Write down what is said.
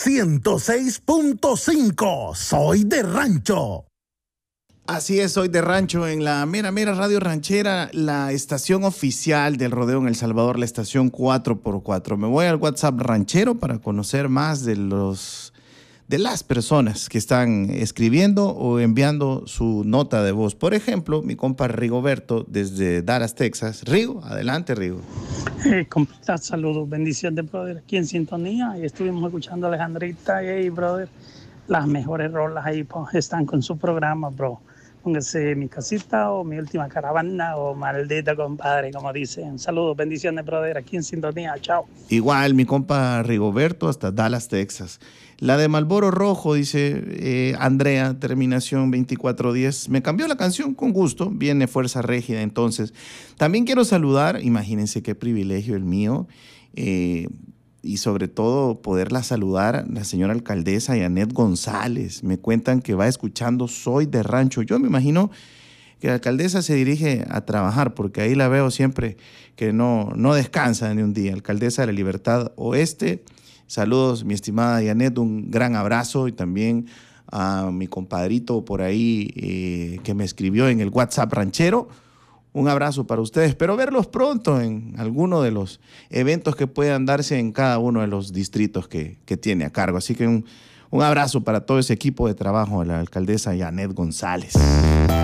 106.5. Soy de Rancho. Así es, Soy de Rancho en la mera radio ranchera, la estación oficial del rodeo en El Salvador, la estación 4x4. Me voy al WhatsApp ranchero para conocer más de las personas que están escribiendo o enviando su nota de voz. Por ejemplo, mi compa Rigoberto desde Dallas, Texas. Rigo, adelante, Rigo. Completa saludos, bendiciones, brother, aquí en sintonía. Y estuvimos escuchando a Alejandrita y hey, brother, las mejores rolas ahí pues, están con su programa, bro. Póngase Mi Casita o Mi Última Caravana o Maldita Compadre, como dicen. Saludos, bendiciones, brother, aquí en sintonía. Chao. Igual, mi compa Rigoberto hasta Dallas, Texas. La de Marlboro Rojo, dice Andrea, terminación 2410. Me cambió la canción con gusto. Viene Fuerza Régida, entonces. También quiero saludar, imagínense qué privilegio el mío, y sobre todo poderla saludar, la señora alcaldesa Yanet González. Me cuentan que va escuchando Soy de Rancho. Yo me imagino que la alcaldesa se dirige a trabajar, porque ahí la veo siempre que no descansa ni un día. Alcaldesa de la Libertad Oeste. Saludos, mi estimada Yanet, un gran abrazo, y también a mi compadrito por ahí que me escribió en el WhatsApp ranchero. Un abrazo para ustedes. Espero verlos pronto en alguno de los eventos que puedan darse en cada uno de los distritos que tiene a cargo. Así que un abrazo para todo ese equipo de trabajo de la alcaldesa Yanet González.